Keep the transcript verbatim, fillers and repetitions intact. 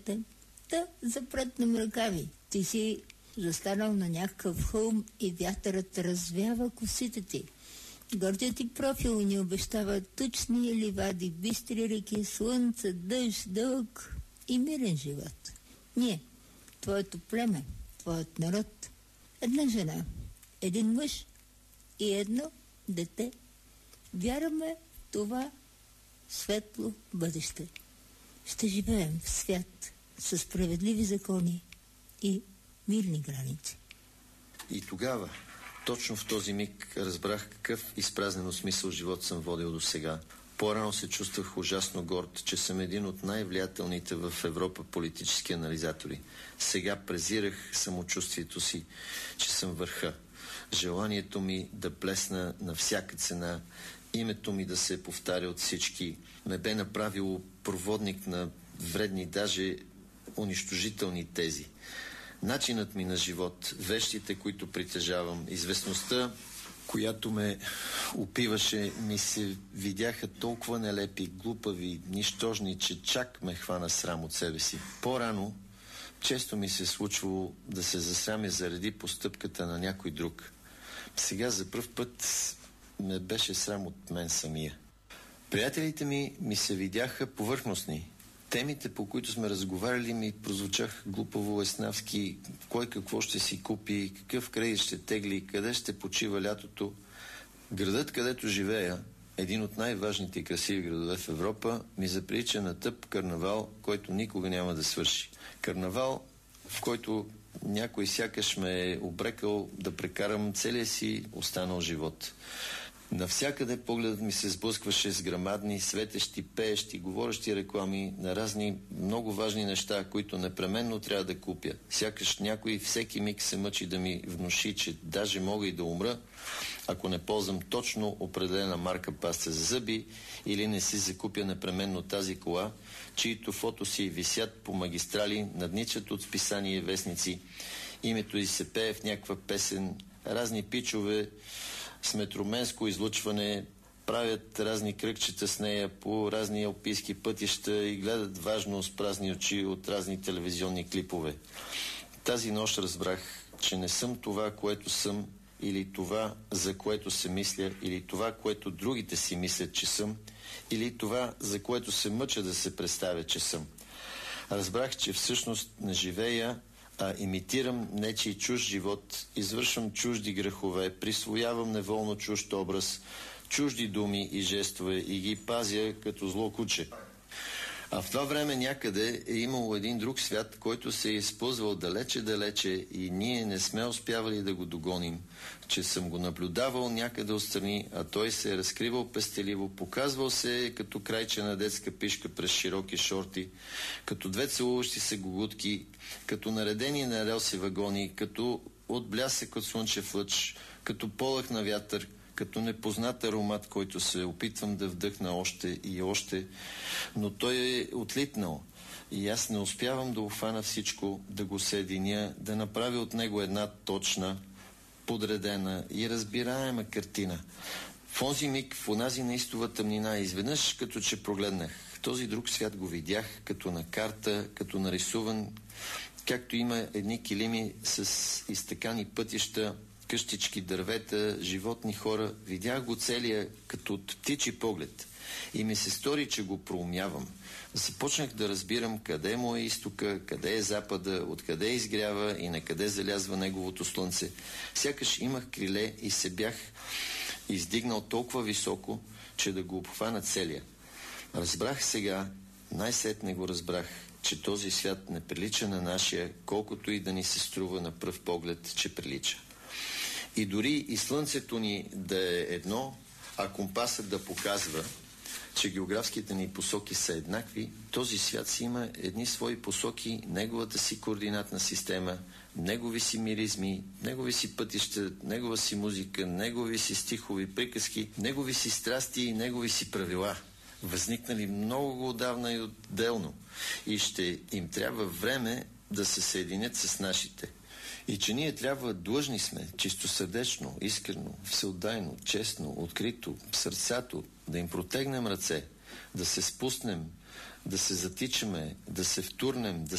Та запретнем ръкави. Ти си застанал на някакъв хълм и вятърът развява косите ти. Гордият ти профил ни обещава тъчни ливади, бистри реки, слънце, дъжд, дълъг и мирен живот. Ние, твоето племе, твоят народ, една жена, един мъж и едно дете, вярваме в това светло бъдеще. Ще живеем в свят със справедливи закони и мирни граници. И тогава, точно в този миг, разбрах какъв изпразнен смисъл живот съм водил до сега. По-рано се чувствах ужасно горд, че съм един от най-влиятелните в Европа политически анализатори. Сега презирах самочувствието си, че съм върха. Желанието ми да блесна на всяка цена, името ми да се повтаря от всички, ме бе направило проводник на вредни, даже унищожителни тези. Начинът ми на живот, вещите, които притежавам, известността, която ме опиваше, ми се видяха толкова нелепи, глупави, нищожни, че чак ме хвана срам от себе си. По-рано често ми се е случвало да се засрамя заради постъпката на някой друг. Сега за пръв път ме беше срам от мен самия. Приятелите ми ми се видяха повърхностни. Темите, по които сме разговаряли, ми прозвучаха глупаво еснавски. Кой какво ще си купи, какъв кредит ще тегли, къде ще почива лятото. Градът, където живея, един от най-важните и красиви градове в Европа, ми заприлича на тъп карнавал, който никога няма да свърши. Карнавал, в който някой сякаш ме е обрекал да прекарам целия си останал живот. Навсякъде погледът ми се сблъскваше с грамадни, светещи, пеещи, говорещи реклами на разни много важни неща, които непременно трябва да купя. Сякаш някой всеки миг се мъчи да ми внуши, че даже мога и да умра, ако не ползвам точно определена марка паста за зъби или не си закупя непременно тази кола, чието фото си висят по магистрали, надничат от списания и вестници. Името й се пее в някаква песен, разни пичове с метроменско излъчване правят разни кръгчета с нея по разни алпийски пътища и гледат важно с празни очи от разни телевизионни клипове. Тази нощ разбрах, че не съм това, което съм, или това, за което се мисля, или това, което другите си мислят, че съм, или това, за което се мъча да се представя, че съм. Разбрах, че всъщност не живея, а имитирам нечий чужд живот, извършвам чужди грехове, присвоявам неволно чужд образ, чужди думи и жестове и ги пазя като зло куче. А в това време някъде е имало един друг свят, който се е използвал далече-далече и ние не сме успявали да го догоним, че съм го наблюдавал някъде отстрани, а той се е разкривал пестеливо, показвал се като крайче на детска пишка през широки шорти, като две целуващи се гугутки, като наредени на релси вагони, като от блясък от слънчев лъч, като полъх на вятър, като непознат аромат, който се опитвам да вдъхна още и още, но той е отлитнал и аз не успявам да обхвана всичко, да го съединя, да направя от него една точна, подредена и разбираема картина. В онзи миг, в онази неистова тъмнина, изведнъж като че прогледнах. Този друг свят го видях като на карта, като нарисуван, както има едни килими с изтъкани пътища, къщички, дървета, животни, хора. Видях го целия като от птичи поглед и ми се стори, че го проумявам. Започнах да разбирам къде му е изтока, къде е запада, откъде изгрява и на къде залязва неговото слънце. Сякаш имах криле и се бях издигнал толкова високо, че да го обхвана целия. Разбрах сега, най-сетне го разбрах, че този свят не прилича на нашия, колкото и да ни се струва на пръв поглед, че прилича. И дори и слънцето ни да е едно, а компасът да показва, че географските ни посоки са еднакви, този свят си има едни свои посоки, неговата си координатна система, негови си миризми, негови си пътища, негова си музика, негови си стихови приказки, негови си страсти и негови си правила, възникнали много отдавна и отделно, и ще им трябва време да се съединят с нашите. И че ние трябва длъжни сме, чистосърдечно, искрено, всеотдайно, честно, открито, в сърцето, да им протегнем ръце, да се спуснем, да се затичаме, да се втурнем, да